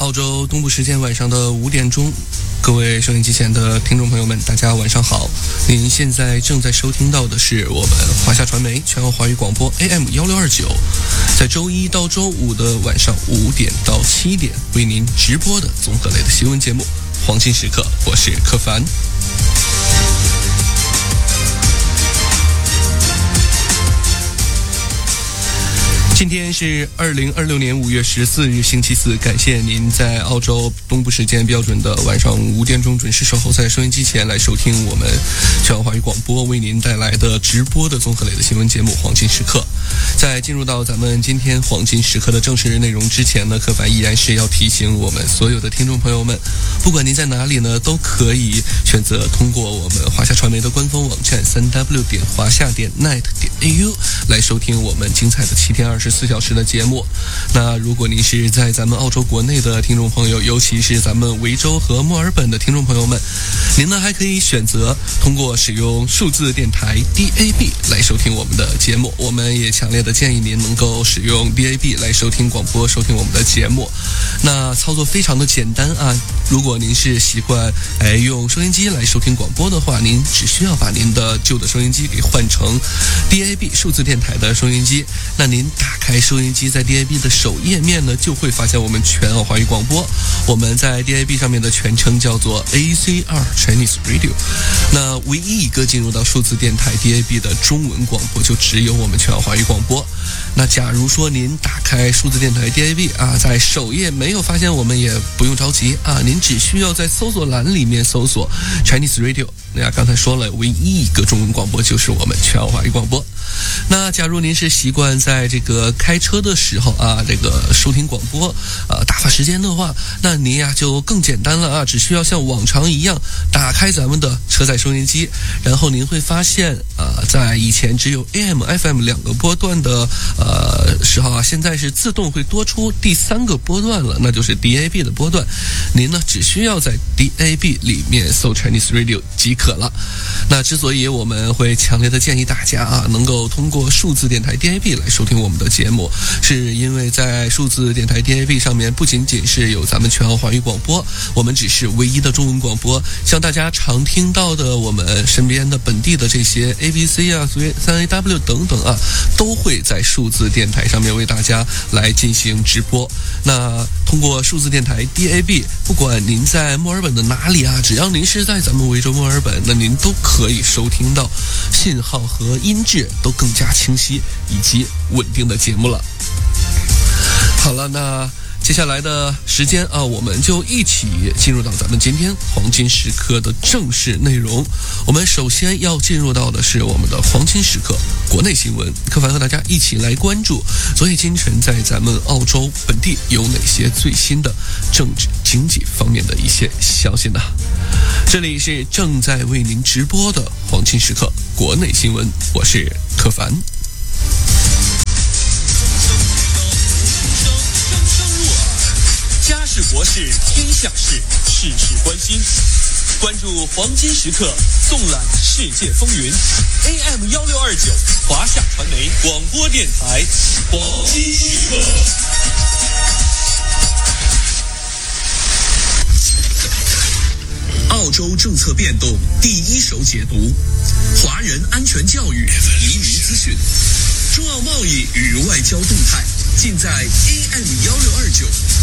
澳洲东部时间晚上的5点钟，各位收音机前的听众朋友们，大家晚上好。您现在正在收听到的是我们华夏传媒全澳华语广播 AM1629，在周一到周五的晚上5点到7点为您直播的综合类的新闻节目《黄金时刻》，我是柯凡。今天是2026年5月14日星期四，感谢您在澳洲东部时间标准的晚上5点钟准时守候在收音机前来收听我们全澳华语广播为您带来的直播的综合类的新闻节目《黄金时刻》。在进入到咱们今天黄金时刻的正式内容之前呢，柯凡依然是要提醒我们所有的听众朋友们，不管您在哪里呢，都可以选择通过我们华夏传媒的官方网站 3w.华夏.net.au 来收听我们精彩的7天24小时的节目。那如果您是在咱们澳洲国内的听众朋友，尤其是咱们维州和墨尔本的听众朋友们，您呢还可以选择通过使用数字电台 DAB 来收听我们的节目。我们也强烈的建议您能够使用 DAB 来收听广播，收听我们的节目。那操作非常的简单啊，如果您是习惯用收音机来收听广播的话，您只需要把您的旧的收音机给换成 DAB 数字电台的收音机。那您打开收音机，在 DAB 的首页面呢，就会发现我们全澳华语广播。我们在 DAB 上面的全称叫做 ACR Chinese Radio。那唯一一个进入到数字电台 DAB 的中文广播，就只有我们全澳华语广播。那假如说您打开数字电台 DAB 啊，在首页没有发现我们，也不用着急啊，您只需要在搜索栏里面搜索 Chinese Radio。那刚才说了，唯一一个中文广播就是我们全澳华语广播。那假如您是习惯在这个开车的时候啊，这个收听广播打发时间的话，那您呀就更简单了啊，只需要像往常一样打开咱们的车载收音机，然后您会发现在以前只有 AM、FM 2个波段的时候啊，现在是自动会多出第3个波段了，那就是 DAB 的波段。您呢只需要在 DAB 里面搜 Chinese Radio 即可了。那之所以我们会强烈的建议大家啊，能够通过数字电台 DAB 来收听我们的节目，是因为在数字电台 DAB 上面不仅仅是有咱们全澳华语广播，我们只是唯一的中文广播，像大家常听到的我们身边的本地的这些 ABC 啊、3AW 等等啊，都会在数字电台上面为大家来进行直播。那通过数字电台 DAB， 不管您在墨尔本的哪里啊，只要您是在咱们维州墨尔本，那您都可以收听到信号和音质都更加清晰以及稳定的节目了。好了，那接下来的时间啊，我们就一起进入到咱们今天黄金时刻的正式内容。我们首先要进入到的是我们的黄金时刻国内新闻，柯凡和大家一起来关注昨夜今晨在咱们澳洲本地有哪些最新的政治经济方面的一些消息呢？这里是正在为您直播的黄金时刻国内新闻，我是柯凡。 家事国事天下事，事事关心。关注黄金时刻，纵览世界风云。AM1629华夏传媒广播电台，黄金时刻。澳洲政策变动第一手解读，华人安全教育、移民资讯，中澳贸易与外交动态，尽在AM1629